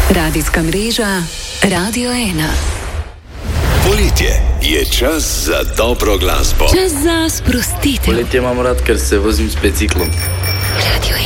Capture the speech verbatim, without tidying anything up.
Radijska mreža Radio ena. Poletje je čas za dobro glasbo. Čas za sprostitev. Poletje imam rad, ker se vozim s biciklom. Radio